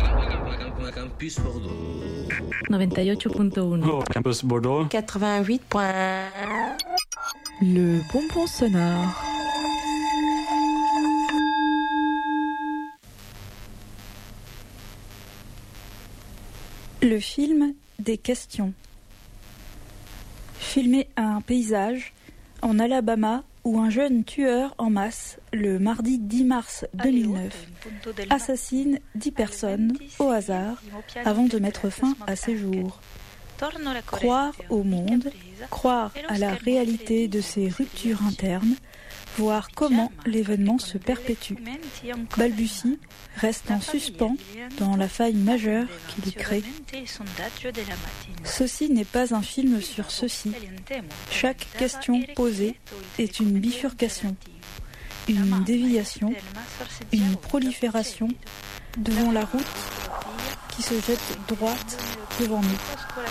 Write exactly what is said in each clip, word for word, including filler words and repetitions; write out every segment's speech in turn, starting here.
Campus Bordeaux. noventa y ocho punto uno. Campus Bordeaux. quatre-vingt-huit point un. Le bonbon sonore. Le film des questions. Filmer un paysage en Alabama où un jeune tueur en masse, le mardi dix mars deux mille neuf, assassine dix personnes au hasard avant de mettre fin à ses jours. Croire au monde, croire à la réalité de ces ruptures internes, voir comment l'événement se perpétue, balbutie, reste en suspens dans la faille majeure qu'il y crée. Ceci n'est pas un film sur ceci. Chaque question posée est une bifurcation, une déviation, une prolifération devant la route qui se jette droite devant nous.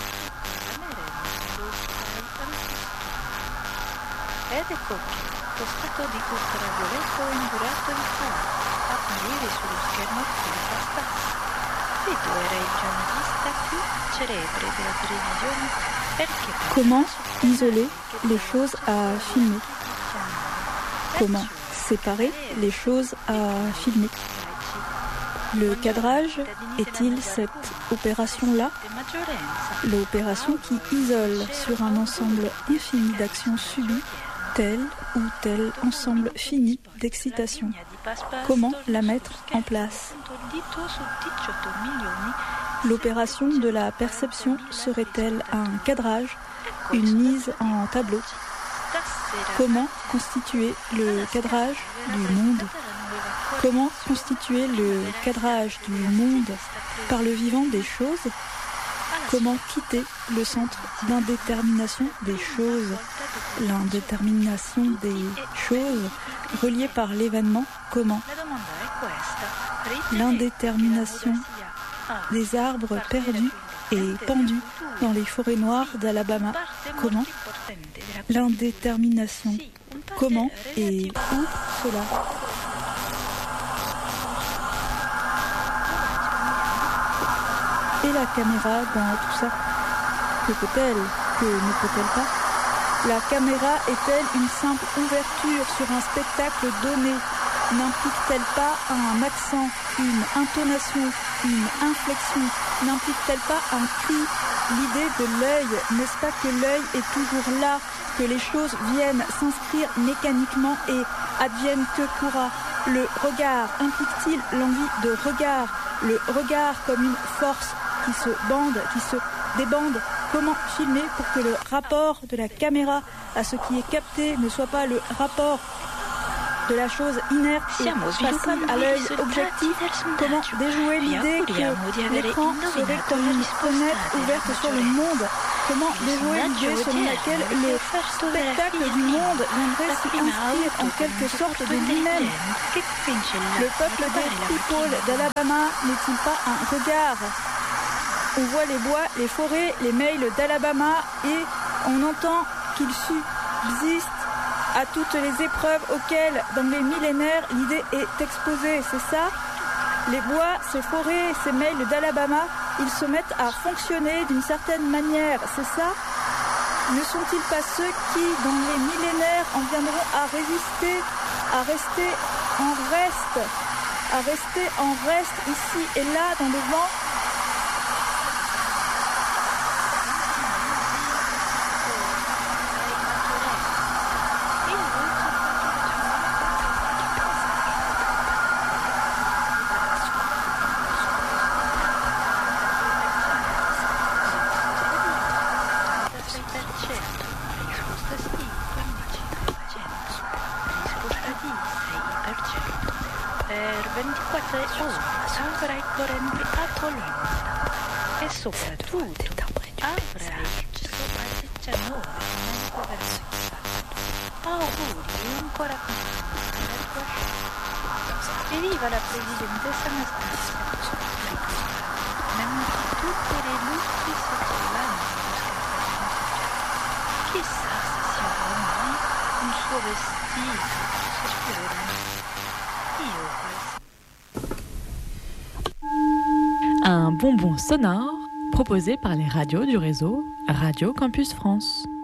Stato di ultravioletto indurato di fare apparire sullo schermo pasta. Vito era il giornalista più celebre della televisione perché... Comment isoler les choses à filmer? Comment séparer les choses à filmer? Le cadrage est-il cette opération-là? L'opération qui isole sur un ensemble infini d'actions subies tel ou tel ensemble fini d'excitation. Comment la mettre en place? L'opération de la perception serait-elle un cadrage, une mise en tableau? Comment constituer le cadrage du monde? Comment constituer le cadrage du monde par le vivant des choses? Comment quitter le centre d'indétermination des choses? L'indétermination des choses reliée par l'événement, comment? L'indétermination des arbres perdus et pendus dans les forêts noires d'Alabama, comment? L'indétermination, comment et où cela? Et la caméra dans tout ça? Que peut-elle? Que ne peut-elle pas? La caméra est-elle une simple ouverture sur un spectacle donné? N'implique-t-elle pas un accent, une intonation, une inflexion? N'implique-t-elle pas un cri? L'idée de l'œil, n'est-ce pas que l'œil est toujours là, que les choses viennent s'inscrire mécaniquement et adviennent que pourra? Le regard implique-t-il l'envie de regard? Le regard comme une force qui se bande, qui se débande? Comment filmer pour que le rapport de la caméra à ce qui est capté ne soit pas le rapport de la chose inerte et passive à l'œil objectif? Comment déjouer l'idée que l'écran serait comme une fenêtre ouverte sur le monde? Comment déjouer l'idée selon laquelle le spectacle du monde viendrait s'y inscrire en quelque sorte de lui-même? Le peuple des people d'Alabama n'est-il pas un regard? On voit les bois, les forêts, les mails d'Alabama et on entend qu'ils subsistent à toutes les épreuves auxquelles, dans les millénaires, l'idée est exposée. C'est ça? Les bois, ces forêts, ces mails d'Alabama, ils se mettent à fonctionner d'une certaine manière. C'est ça? Ne sont-ils pas ceux qui, dans les millénaires, en viendront à résister, à rester en reste, à rester en reste ici et là dans le vent? Avrai correnti a Tolanda e soprattutto avrai passeggiatori auguri ancora e viva la presidentessa Anastasia, mentre tutte le luci sorvolano chissà se si avrà mai un suo vestito, sospirerà io. Un bonbon sonore proposé par les radios du réseau Radio Campus France.